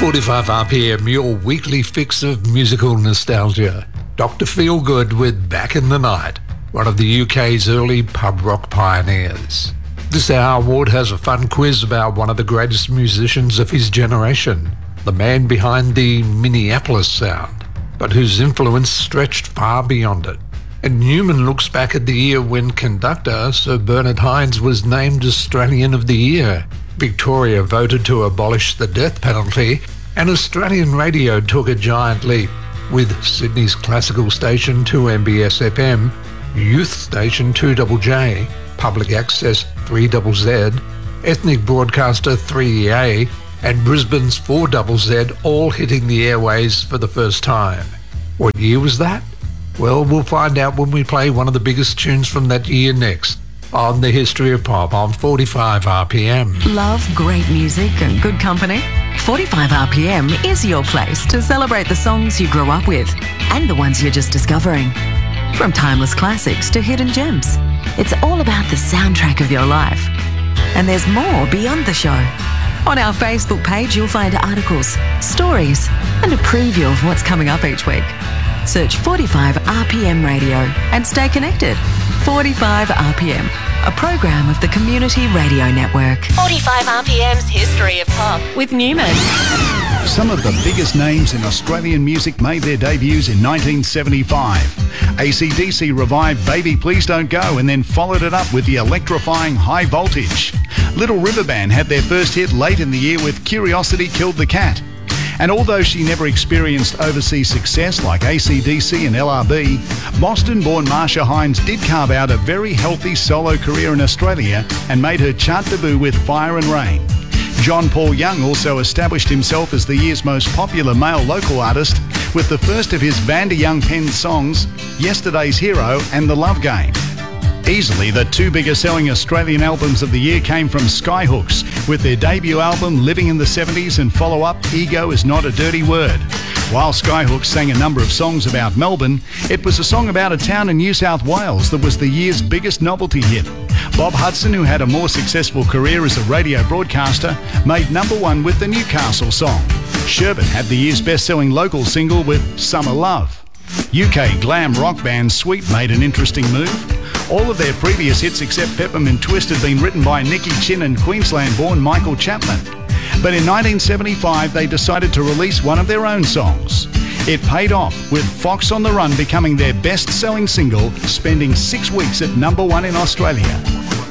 45 RPM, your weekly fix of musical nostalgia. Dr. Feelgood with Back in the Night, one of the UK's early pub rock pioneers. This hour, Ward has a fun quiz about one of the greatest musicians of his generation, the man behind the Minneapolis sound, but whose influence stretched far beyond it. And Newman looks back at the year when conductor Sir Bernard Hines was named Australian of the Year. Victoria voted to abolish the death penalty, and Australian radio took a giant leap, with Sydney's classical station 2MBS FM, youth station 2JJ, public access 3ZZ, ethnic broadcaster 3EA, and Brisbane's 4ZZ all hitting the airways for the first time. What year was that? Well, we'll find out when we play one of the biggest tunes from that year next on The History of Pop on 45 RPM. Love great music and good company? 45 RPM is your place to celebrate the songs you grew up with and the ones you're just discovering. From timeless classics to hidden gems, it's all about the soundtrack of your life. And there's more beyond the show. On our Facebook page, you'll find articles, stories, and a preview of what's coming up each week. Search 45 RPM Radio and stay connected. 45 RPM, a program of the Community Radio Network. 45 RPM's History of Pop with Newman. Some of the biggest names in Australian music made their debuts in 1975. AC/DC revived Baby Please Don't Go and then followed it up with the electrifying High Voltage. Little River Band had their first hit late in the year with Curiosity Killed the Cat. And although she never experienced overseas success like AC/DC and LRB, Boston-born Marsha Hines did carve out a very healthy solo career in Australia and made her chart debut with Fire and Rain. John Paul Young also established himself as the year's most popular male local artist with the first of his Vanda Young penned songs, Yesterday's Hero and The Love Game. Easily, the two biggest selling Australian albums of the year came from Skyhooks, with their debut album Living in the 70s and follow-up Ego Is Not a Dirty Word. While Skyhooks sang a number of songs about Melbourne, it was a song about a town in New South Wales that was the year's biggest novelty hit. Bob Hudson, who had a more successful career as a radio broadcaster, made number one with the Newcastle song. Sherbet had the year's best-selling local single with Summer Love. UK glam rock band Sweet made an interesting move. All of their previous hits except Peppermint Twist had been written by Nicky Chin and Queensland-born Michael Chapman. But in 1975, they decided to release one of their own songs. It paid off, with Fox on the Run becoming their best-selling single, spending 6 weeks at number one in Australia.